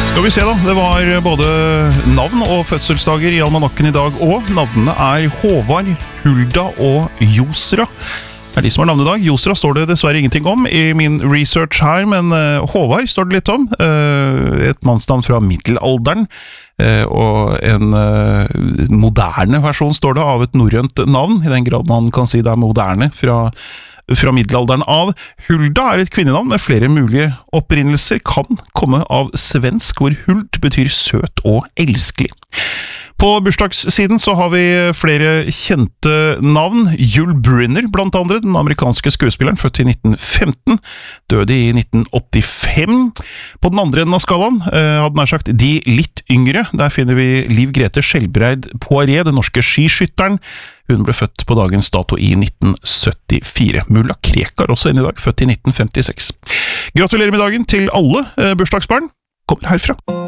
Skal vi se da, det var både navn og fødselsdager I almanakken I dag, og navnene Håvard, Hulda og Josra. Det de som har navnedag. Josra står det dessverre ingenting om I min research her, men Håvard står det litt om. Et mannsnavn fra middelalderen, og en moderne versjon står det av et norrønt navn, I den grad man kan si det moderne fra middelalderen av. Hulda et kvinnenavn med flere mulige opprinnelser, kan komme av svensk, hvor huld betyr søt og elskelig. På bursdagssiden så har vi flere kjente navn. Yul Brynner blant andre, den amerikanske skuespilleren, født I 1915, døde I 1985. På den andre enden av skalaen hadde nær sagt de litt yngre. Der finner vi Liv Grete Skjelbreid Poiré, den norske skiskytteren. Hun ble født på dagens dato I 1974. Mulla Krekar også inn I dag, født I 1956. Gratulerer med dagen til alle bursdagsbarn. Kommer herfra.